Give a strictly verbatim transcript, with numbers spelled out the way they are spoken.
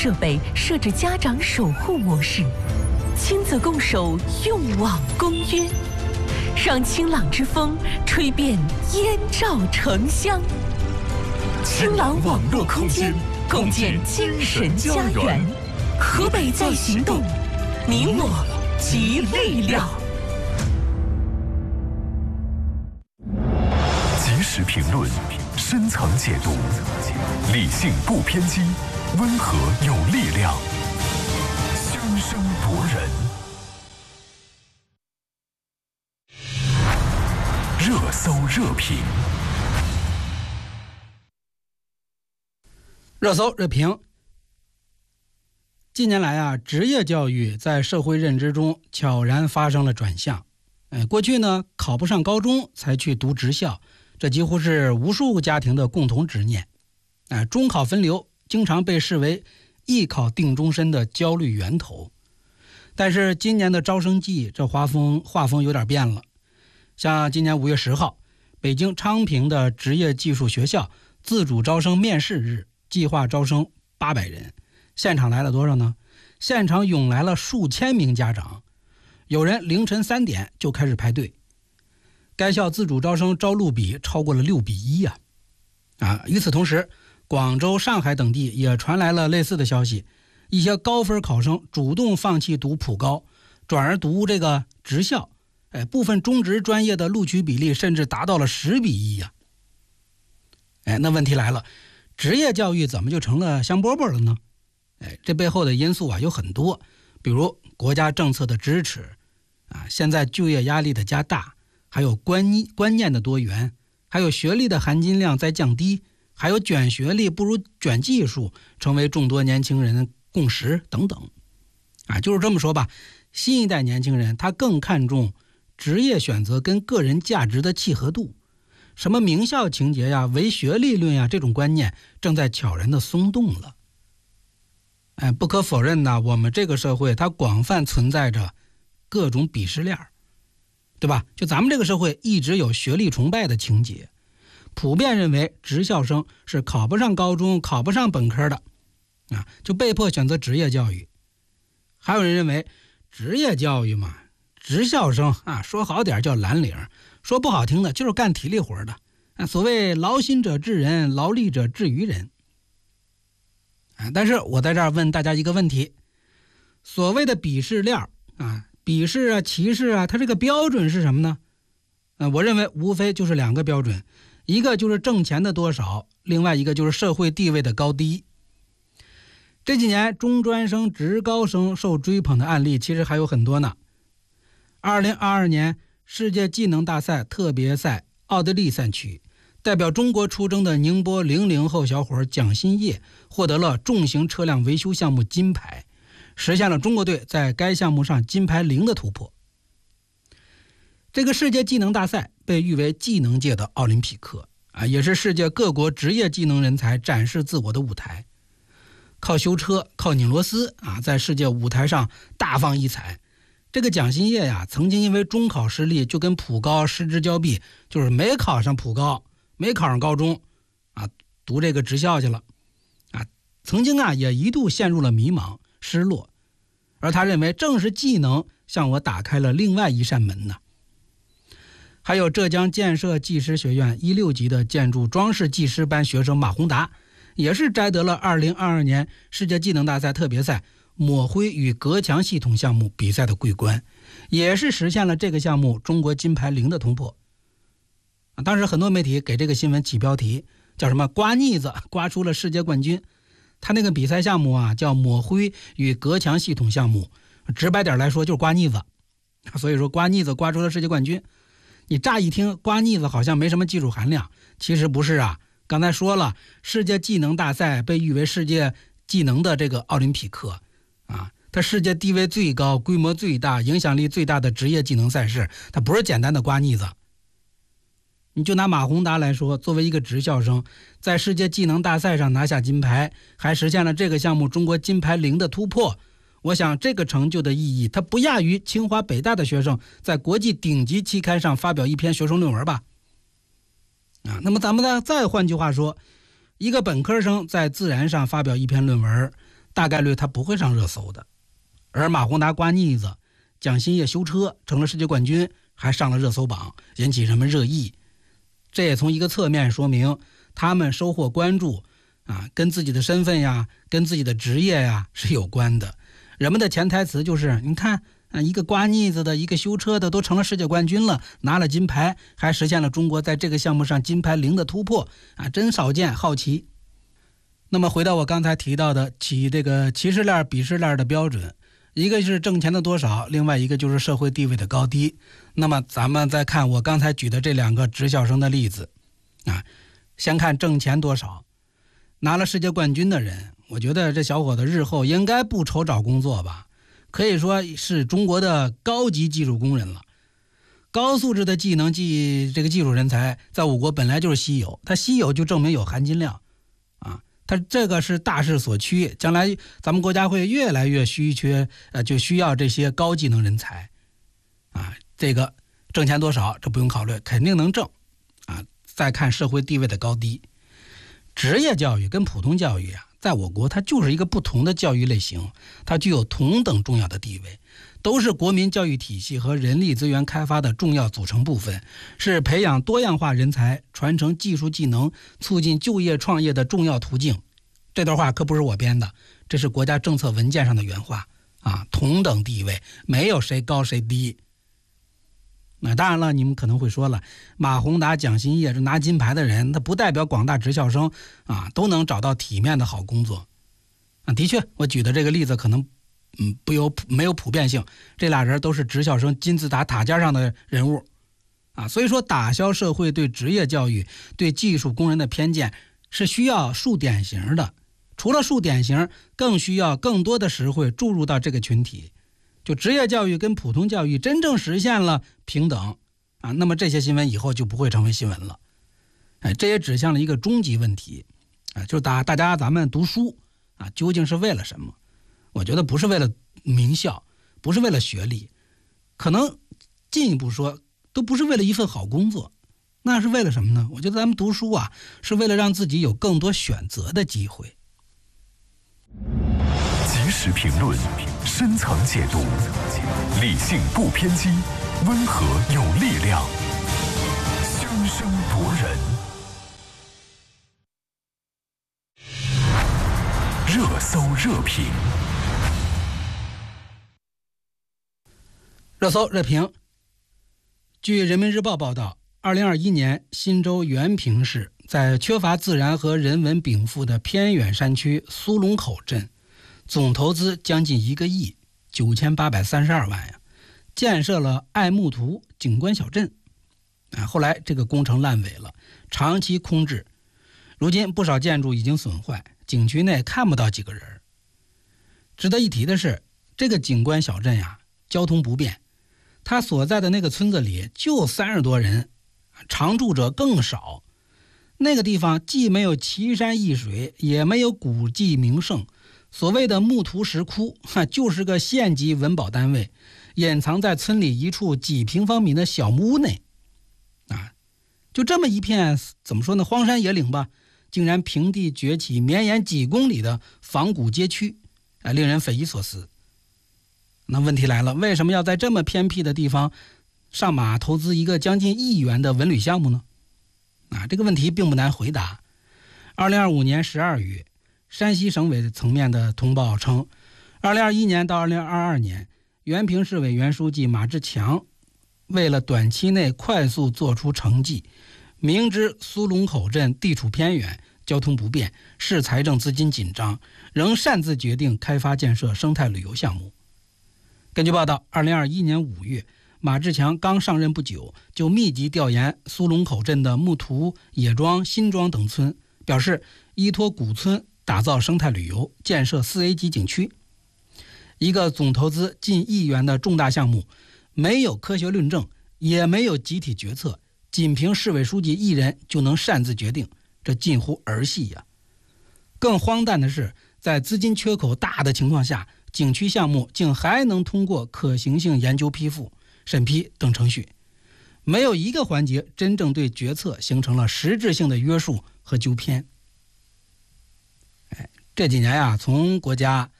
设备设置家长守护模式，亲子共守用网公约，让清朗之风吹遍燕赵城乡。清朗网络空间，共建精神家园。河北在行动，你我集力量。 及时评论，深层解读，理性不偏激，温和有力量，声声夺人。热搜热评， 热搜热评。近年来啊，职业教育在社会认知中悄然发生了转向。呃，过去呢，考不上高中才去读职校，这几乎是无数家庭的共同执念。啊、呃，中考分流经常被视为艺考定终身的焦虑源头。但是今年的招生季，这画风画风有点变了。像今年五月十号，北京昌平的职业技术学校自主招生面试日，计划招生八百人。现场来了多少呢？现场涌来了数千名家长，有人凌晨三点就开始排队。该校自主招生招录比超过了六比一呀！啊，与此同时，广州、上海等地也传来了类似的消息，一些高分考生主动放弃读普高，转而读这个职校。哎，部分中职专业的录取比例甚至达到了十比一呀！哎，那问题来了，职业教育怎么就成了香饽饽了呢？哎，这背后的因素啊有很多，比如国家政策的支持，啊，现在就业压力的加大，还有观观念的多元，还有学历的含金量在降低，还有卷学历不如卷技术成为众多年轻人共识等等。啊，就是这么说吧，新一代年轻人他更看重职业选择跟个人价值的契合度，什么名校情节呀、唯学历论呀，这种观念正在悄然的松动了。哎，不可否认呢，我们这个社会它广泛存在着各种鄙视链，对吧？就咱们这个社会一直有学历崇拜的情节，普遍认为职校生是考不上高中、考不上本科的，啊，就被迫选择职业教育。还有人认为职业教育嘛，职校生啊，说好点叫蓝领，说不好听的就是干体力活的。啊，所谓劳心者治人，劳力者治于人。啊，但是我在这儿问大家一个问题，所谓的鄙视链啊，鄙视啊、歧视啊，它这个标准是什么呢？呃，我认为无非就是两个标准，一个就是挣钱的多少，另外一个就是社会地位的高低。这几年中专生、职高生受追捧的案例其实还有很多呢。二零二二年世界技能大赛特别赛奥地利赛区，代表中国出征的宁波零零后小伙蒋新业获得了重型车辆维修项目金牌，实现了中国队在该项目上金牌零的突破。这个世界技能大赛被誉为技能界的奥林匹克啊，也是世界各国职业技能人才展示自我的舞台。靠修车、靠拧螺丝啊，在世界舞台上大放异彩。这个蒋新业呀，曾经因为中考失利就跟普高失之交臂，就是没考上普高，没考上高中，啊，读这个职校去了，啊，曾经啊也一度陷入了迷茫、失落，而他认为正是技能向我打开了另外一扇门呢。还有浙江建设技师学院一六级的建筑装饰技师班学生马宏达，也是摘得了二零二二年世界技能大赛特别赛抹灰与隔墙系统项目比赛的桂冠，也是实现了这个项目中国金牌零的突破。当时很多媒体给这个新闻起标题叫什么刮腻子刮出了世界冠军，他那个比赛项目啊叫抹灰与隔墙系统项目，直白点来说就是刮腻子，所以说刮腻子刮出了世界冠军。你乍一听刮腻子好像没什么技术含量，其实不是啊。刚才说了，世界技能大赛被誉为世界技能的这个奥林匹克啊，它世界地位最高、规模最大、影响力最大的职业技能赛事，它不是简单的刮腻子。你就拿马宏达来说，作为一个职校生，在世界技能大赛上拿下金牌，还实现了这个项目中国金牌零的突破，我想这个成就的意义，它不亚于清华北大的学生在国际顶级期刊上发表一篇学生论文吧。啊，那么咱们再再换句话说，一个本科生在自然上发表一篇论文， 大概率他不会上热搜的。而马宏达刮腻子，蒋欣业修车成了世界冠军，还上了热搜榜，引起人们热议。这也从一个侧面说明他们收获关注啊，跟自己的身份呀，跟自己的职业呀是有关的。人们的潜台词就是你看啊，一个刮腻子的，一个修车的都成了世界冠军了，拿了金牌，还实现了中国在这个项目上金牌零的突破啊，真少见，好奇。那么回到我刚才提到的起这个歧视链鄙视链的标准，一个是挣钱的多少，另外一个就是社会地位的高低。那么咱们再看我刚才举的这两个职校生的例子啊，先看挣钱多少。拿了世界冠军的人，我觉得这小伙子日后应该不愁找工作吧，可以说是中国的高级技术工人了。高素质的技能技这个技术人才在我国本来就是稀有，它稀有就证明有含金量啊，它这个是大势所趋，将来咱们国家会越来越稀缺，呃，就需要这些高技能人才啊。这个挣钱多少这不用考虑，肯定能挣啊。再看社会地位的高低，职业教育跟普通教育啊，在我国它就是一个不同的教育类型，它具有同等重要的地位，都是国民教育体系和人力资源开发的重要组成部分，是培养多样化人才、传承技术技能、促进就业创业的重要途径。这段话可不是我编的，这是国家政策文件上的原话啊，同等地位，没有谁高谁低。那当然了，你们可能会说了，马宏达、蒋欣业这拿金牌的人，他不代表广大职校生啊都能找到体面的好工作啊。的确，我举的这个例子可能嗯不有没有普遍性，这俩人都是职校生金字塔塔尖上的人物啊。所以说，打消社会对职业教育、对技术工人的偏见，是需要树典型的。除了树典型，更需要更多的实惠注入到这个群体。就职业教育跟普通教育真正实现了平等啊，那么这些新闻以后就不会成为新闻了。哎，这也指向了一个终极问题啊，就是大大家咱们读书啊，究竟是为了什么？我觉得不是为了名校，不是为了学历，可能进一步说，都不是为了一份好工作，那是为了什么呢？我觉得咱们读书啊，是为了让自己有更多选择的机会。 及时评论，深层解读，理性不偏激，温和有力量，声声夺人。热搜热评， 热搜热评。据人民日报报道，二零二一年新州原平市在缺乏自然和人文禀赋的偏远山区苏龙口镇，总投资将近一个亿九千八百三十二万呀，建设了爱木图景观小镇。啊，后来这个工程烂尾了，长期空置，如今不少建筑已经损坏，景区内看不到几个人。值得一提的是，这个景观小镇呀，交通不便，他所在的那个村子里就三十多人，常住者更少。那个地方既没有奇山异水，也没有古迹名胜，所谓的木图石窟就是个县级文保单位，隐藏在村里一处几平方米的小木屋内啊，就这么一片怎么说呢，荒山野岭吧，竟然平地崛起绵延几公里的仿古街区啊，令人匪夷所思。那问题来了，为什么要在这么偏僻的地方上马投资一个将近亿元的文旅项目呢？啊，这个问题并不难回答。二零二五年十二月，山西省委层面的通报称，二零二一年到二零二二年，原平市委原书记马志强为了短期内快速做出成绩，明知苏龙口镇地处偏远，交通不便，市财政资金紧张，仍擅自决定开发建设生态旅游项目。根据报道，二零二一年五月，马志强刚上任不久，就密集调研苏龙口镇的木图、野庄、新庄等村，表示依托古村打造生态旅游，建设四 A 级景区。一个总投资近亿元的重大项目，没有科学论证，也没有集体决策，仅凭市委书记一人就能擅自决定，这近乎儿戏呀！更荒诞的是，在资金缺口大的情况下，景区项目竟还能通过可行性研究批复、审批等程序，没有一个环节真正对决策形成了实质性的约束和纠偏。哎，这几年呀、啊，从国家